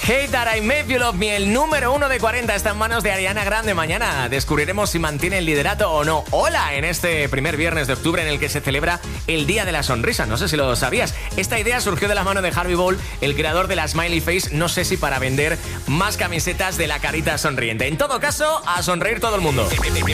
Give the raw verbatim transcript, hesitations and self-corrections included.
Hate That I Made You Love Me, el número uno de cuarenta, está en manos de Ariana Grande. Mañana descubriremos si mantiene el liderato o no. Hola, en este primer viernes de octubre en el que se celebra el Día de la Sonrisa. No sé si lo sabías. Esta idea surgió de la mano de Harvey Ball, el creador de la Smiley Face. No sé si para vender más camisetas de la carita sonriente. En todo caso, a sonreír todo el mundo.